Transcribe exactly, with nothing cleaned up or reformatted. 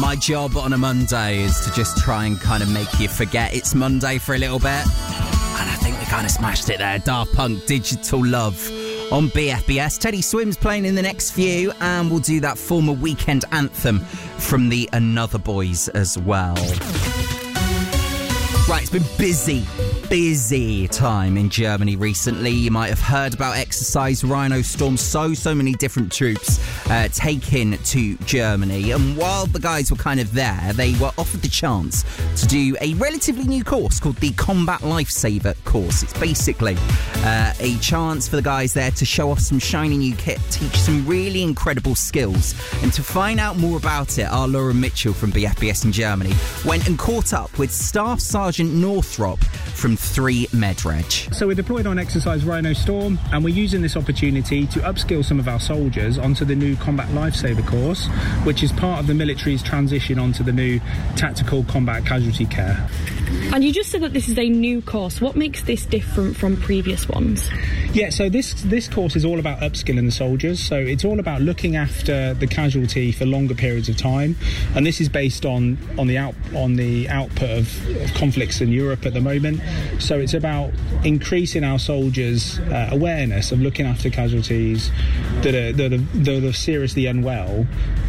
My job on a Monday is to just try and kind of make you forget it's Monday for a little bit. And I think we kind of smashed it there. Daft Punk, Digital Love on B F B S. Teddy Swim's playing in the next few, and we'll do that former weekend anthem from the Another Boys as well. Right, it's been busy, busy time in Germany recently. You might have heard about Exercise Rhino Storm. So, so many different troops uh, taken to Germany. And while the guys were kind of there, they were offered the chance to do a relatively new course called the Combat Lifesaver course. It's basically uh, a chance for the guys there to show off some shiny new kit, teach some really incredible skills. And to find out more about it, our Laura Mitchell from B F B S in Germany went and caught up with Staff Sergeant Northrop from three Medreg. So we're deployed on Exercise Rhino Storm, and we're using this opportunity to upskill some of our soldiers onto the new Combat Lifesaver course, which is part of the military's transition onto the new Tactical Combat Casualty Care. And you just said that this is a new course. What makes this different from previous ones? Yeah, so this this course is all about upskilling the soldiers. So it's all about looking after the casualty for longer periods of time, and this is based on on the out on the output of, of conflicts in Europe at the moment. So it's about increasing our soldiers' uh, awareness of looking after casualties that are, that are that are seriously unwell,